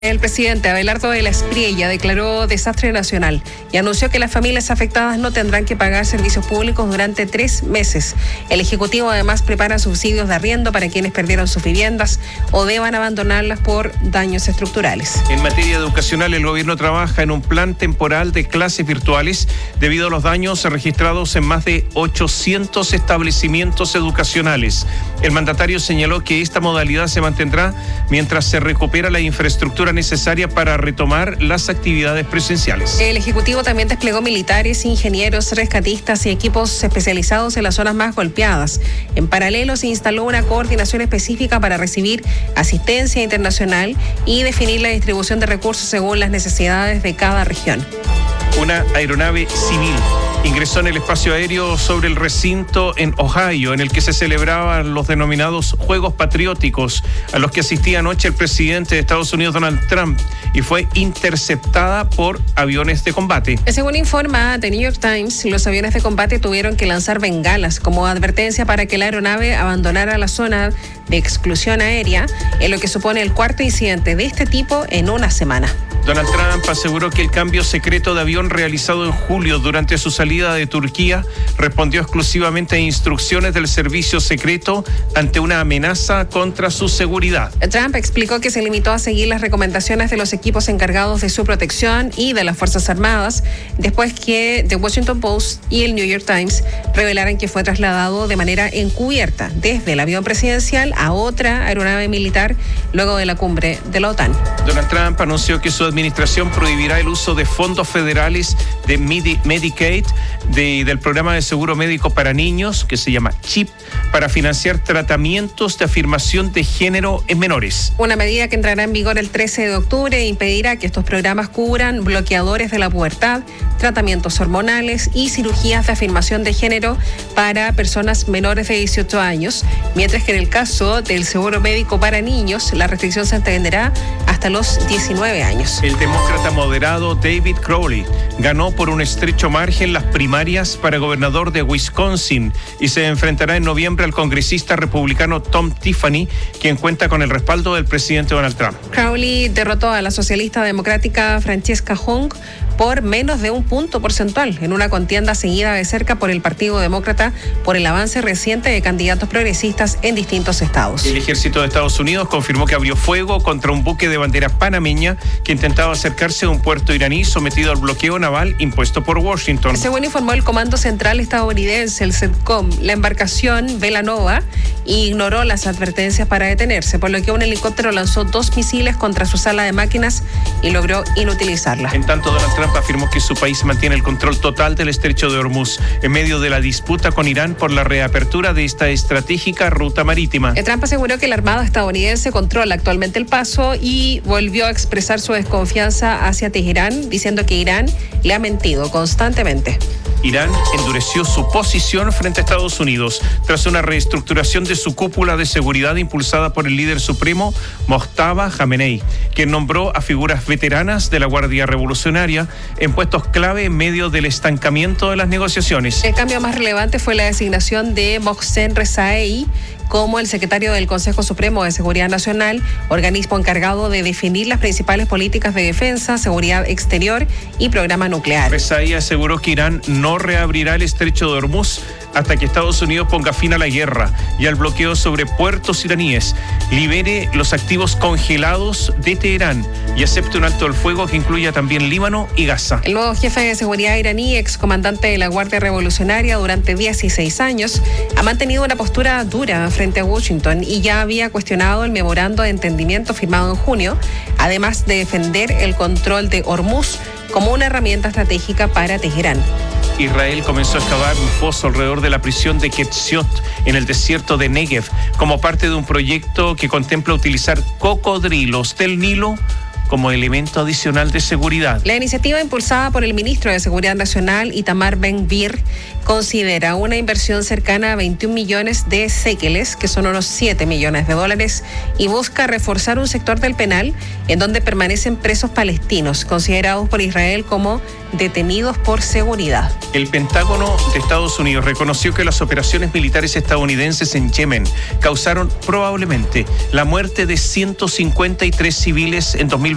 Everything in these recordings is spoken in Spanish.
El presidente Abelardo de la Espriella declaró desastre nacional y anunció que las familias afectadas no tendrán que pagar servicios públicos durante 3 meses. El Ejecutivo además prepara subsidios de arriendo para quienes perdieron sus viviendas o deban abandonarlas por daños estructurales. En materia educacional, el gobierno trabaja en un plan temporal de clases virtuales debido a los daños registrados en más de 800 establecimientos educacionales. El mandatario señaló que esta modalidad se mantendrá mientras se recupera la infraestructura necesaria para retomar las actividades presenciales. El Ejecutivo también desplegó militares, ingenieros, rescatistas y equipos especializados en las zonas más golpeadas. En paralelo, se instaló una coordinación específica para recibir asistencia internacional y definir la distribución de recursos según las necesidades de cada región. Una aeronave civil ingresó en el espacio aéreo sobre el recinto en Ohio, en el que se celebraban los denominados Juegos Patrióticos, a los que asistía anoche el presidente de Estados Unidos, Donald Trump, y fue interceptada por aviones de combate. Según informa The New York Times, los aviones de combate tuvieron que lanzar bengalas como advertencia para que la aeronave abandonara la zona de exclusión aérea, en lo que supone el cuarto incidente de este tipo en una semana. Donald Trump aseguró que el cambio secreto de avión realizado en julio durante su salida de Turquía respondió exclusivamente a instrucciones del servicio secreto ante una amenaza contra su seguridad. Trump explicó que se limitó a seguir las recomendaciones de los equipos encargados de su protección y de las Fuerzas Armadas, después que The Washington Post y el New York Times revelaran que fue trasladado de manera encubierta desde el avión presidencial a otra aeronave militar luego de la cumbre de la OTAN. Donald Trump anunció que su administración prohibirá el uso de fondos federales de Medicaid, del programa de seguro médico para niños, que se llama CHIP, para financiar tratamientos de afirmación de género en menores. Una medida que entrará en vigor el 13 de octubre e impedirá que estos programas cubran bloqueadores de la pubertad, tratamientos hormonales y cirugías de afirmación de género para personas menores de 18 años, mientras que en el caso del seguro médico para niños, la restricción se extenderá hasta los 19 años. El demócrata moderado David Crowley ganó por un estrecho margen las primarias para gobernador de Wisconsin y se enfrentará en noviembre al congresista republicano Tom Tiffany, quien cuenta con el respaldo del presidente Donald Trump. Crowley derrotó a la socialista democrática Francesca Hong por menos de un punto porcentual en una contienda seguida de cerca por el Partido Demócrata por el avance reciente de candidatos progresistas en distintos estados. El ejército de Estados Unidos confirmó que abrió fuego contra un buque de bandera panameña que intentaba acercarse a un puerto iraní sometido al bloqueo naval impuesto por Washington. Según informó el Comando Central estadounidense, el CENTCOM, la embarcación Velanova ignoró las advertencias para detenerse, por lo que un helicóptero lanzó 2 misiles contra su sala de máquinas y logró inutilizarla. En tanto, Donald Trump afirmó que su país mantiene el control total del estrecho de Hormuz en medio de la disputa con Irán por la reapertura de esta estratégica ruta marítima. Trump aseguró que la Armada estadounidense controla actualmente el paso y volvió a expresar su desconfianza hacia Teherán, diciendo que Irán le ha mentido constantemente. Irán endureció su posición frente a Estados Unidos tras una reestructuración de su cúpula de seguridad impulsada por el líder supremo Mojtaba Khamenei, quien nombró a figuras veteranas de la Guardia Revolucionaria en puestos clave en medio del estancamiento de las negociaciones. El cambio más relevante fue la designación de Mohsen Rezaei como el secretario del Consejo Supremo de Seguridad Nacional, organismo encargado de definir las principales políticas de defensa, seguridad exterior y programa nuclear. Rezaei aseguró que Irán no reabrirá el estrecho de Hormuz hasta que Estados Unidos ponga fin a la guerra y al bloqueo sobre puertos iraníes, libere los activos congelados de Teherán y acepte un alto el fuego que incluya también Líbano y Gaza. El nuevo jefe de seguridad iraní, excomandante de la Guardia Revolucionaria durante 16 años, ha mantenido una postura dura frente a Washington y ya había cuestionado el memorando de entendimiento firmado en junio, además de defender el control de Hormuz como una herramienta estratégica para Teherán. Israel comenzó a excavar un foso alrededor de la prisión de Ketziot en el desierto de Negev como parte de un proyecto que contempla utilizar cocodrilos del Nilo como elemento adicional de seguridad. La iniciativa impulsada por el ministro de Seguridad Nacional, Itamar Ben-Gvir, considera una inversión cercana a 21 millones de séqueles, que son unos 7 millones de dólares, y busca reforzar un sector del penal en donde permanecen presos palestinos, considerados por Israel como detenidos por seguridad. El Pentágono de Estados Unidos reconoció que las operaciones militares estadounidenses en Yemen causaron probablemente la muerte de 153 civiles en 2020.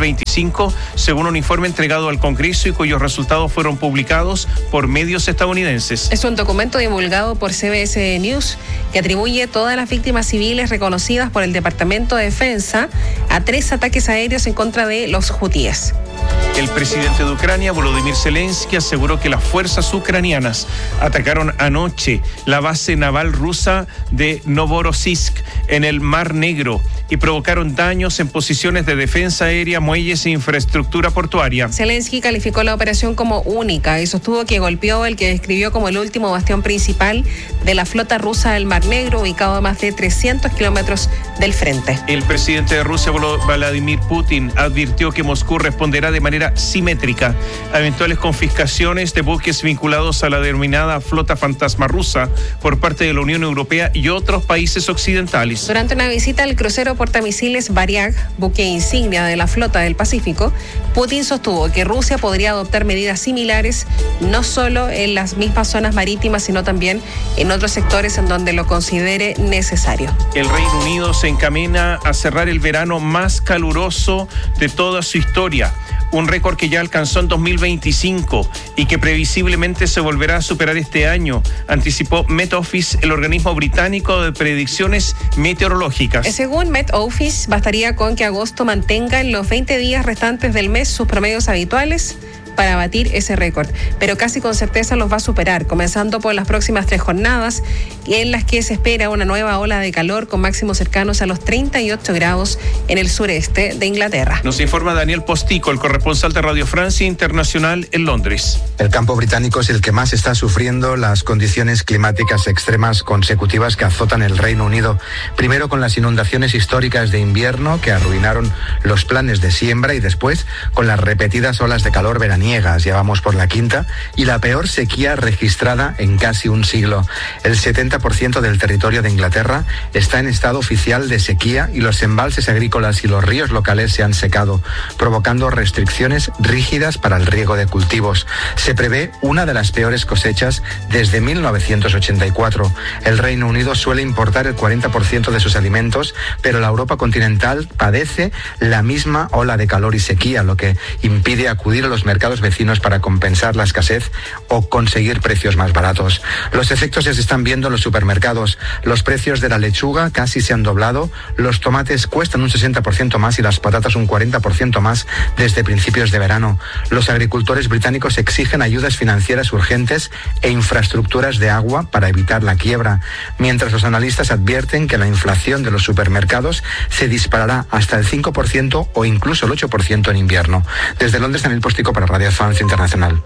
2025, según un informe entregado al Congreso y cuyos resultados fueron publicados por medios estadounidenses. Es un documento divulgado por CBS News que atribuye todas las víctimas civiles reconocidas por el Departamento de Defensa a 3 ataques aéreos en contra de los hutíes. El presidente de Ucrania, Volodymyr Zelensky, aseguró que las fuerzas ucranianas atacaron anoche la base naval rusa de Novorossiysk en el Mar Negro y provocaron daños en posiciones de defensa aérea, muelles e infraestructura portuaria. Zelensky calificó la operación como única y sostuvo que golpeó el que describió como el último bastión principal de la flota rusa del Mar Negro, ubicado a más de 300 kilómetros del frente. El presidente de Rusia, Vladimir Putin, advirtió que Moscú responderá de manera simétrica a eventuales confiscaciones de buques vinculados a la denominada flota fantasma rusa por parte de la Unión Europea y otros países occidentales. Durante una visita al crucero portamisiles Variag, buque insignia de la flota del Pacífico, Putin sostuvo que Rusia podría adoptar medidas similares no solo en las mismas zonas marítimas, sino también en otros sectores en donde lo considere necesario. El Reino Unido se encamina a cerrar el verano más caluroso de toda su historia, un récord que ya alcanzó en 2025 y que previsiblemente se volverá a superar este año, anticipó Met Office, el organismo británico de predicciones meteorológicas. Según Met Office, bastaría con que agosto mantenga en los 20 días restantes del mes sus promedios habituales para batir ese récord, pero casi con certeza los va a superar, comenzando por las próximas 3 jornadas en las que se espera una nueva ola de calor con máximos cercanos a los 38 grados en el sureste de Inglaterra. Nos informa Daniel Postico, el corresponsal de Radio Francia Internacional en Londres. El campo británico es el que más está sufriendo las condiciones climáticas extremas consecutivas que azotan el Reino Unido. Primero con las inundaciones históricas de invierno que arruinaron los planes de siembra y después con las repetidas olas de calor veraniegas. Ya vamos por la 5ª y la peor sequía registrada en casi un siglo. El 70% del territorio de Inglaterra está en estado oficial de sequía y los embalses agrícolas y los ríos locales se han secado, provocando restricciones rígidas para el riego de cultivos. Se prevé una de las peores cosechas desde 1984. El Reino Unido suele importar el 40% de sus alimentos, pero la Europa continental padece la misma ola de calor y sequía, lo que impide acudir a los mercados vecinos para compensar la escasez o conseguir precios más baratos. Los efectos ya se están viendo en los supermercados. Los precios de la lechuga casi se han doblado, los tomates cuestan un 60% más y las patatas un 40% más desde principios de verano. Los agricultores británicos exigen ayudas financieras urgentes e infraestructuras de agua para evitar la quiebra, mientras los analistas advierten que la inflación de los supermercados se disparará hasta el 5% o incluso el 8% en invierno. Desde Londres, Daniel Postico para Radio France Internacional.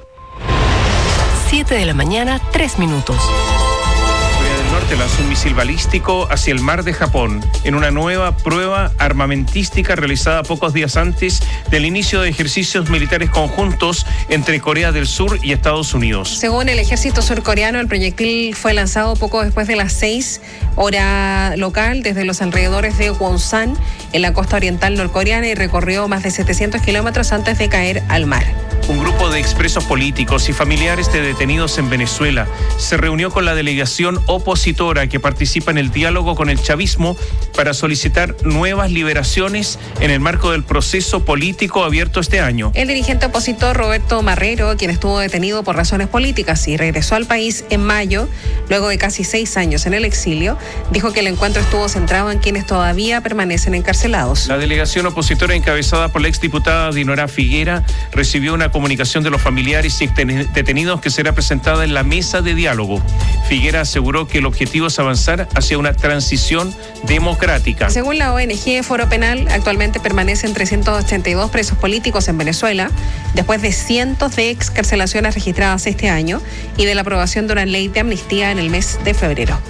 7 de la mañana, 3 minutos. Corea del Norte lanzó un misil balístico hacia el mar de Japón en una nueva prueba armamentística realizada pocos días antes del inicio de ejercicios militares conjuntos entre Corea del Sur y Estados Unidos. Según el ejército surcoreano, el proyectil fue lanzado poco después de las 6 hora local desde los alrededores de Wonsan, en la costa oriental norcoreana, y recorrió más de 700 kilómetros antes de caer al mar. Un grupo de expresos políticos y familiares de detenidos en Venezuela se reunió con la delegación opositora que participa en el diálogo con el chavismo para solicitar nuevas liberaciones en el marco del proceso político abierto este año. El dirigente opositor Roberto Marrero, quien estuvo detenido por razones políticas y regresó al país en mayo, luego de casi 6 años en el exilio, dijo que el encuentro estuvo centrado en quienes todavía permanecen encarcelados. La delegación opositora, encabezada por la exdiputada Dinora Figuera, recibió una comunicación de los familiares y detenidos que será presentada en la mesa de diálogo. Figuera aseguró que el objetivo es avanzar hacia una transición democrática. Según la ONG Foro Penal, actualmente permanecen 382 presos políticos en Venezuela, después de cientos de excarcelaciones registradas este año y de la aprobación de una ley de amnistía en el mes de febrero.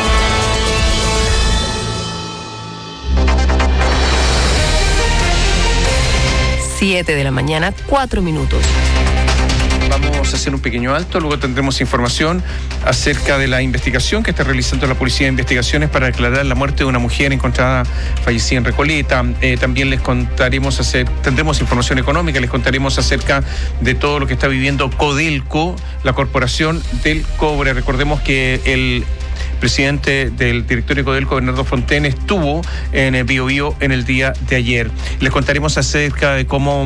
Siete de la mañana, 4 minutos. Vamos a hacer un pequeño alto, luego tendremos información acerca de la investigación que está realizando la Policía de Investigaciones para aclarar la muerte de una mujer encontrada fallecida en Recoleta. También tendremos información económica, les contaremos acerca de todo lo que está viviendo Codelco, la Corporación del Cobre. Recordemos que el presidente del directorio Codelco, Bernardo Fontaine, estuvo en Biobío en el día de ayer. Les contaremos acerca de cómo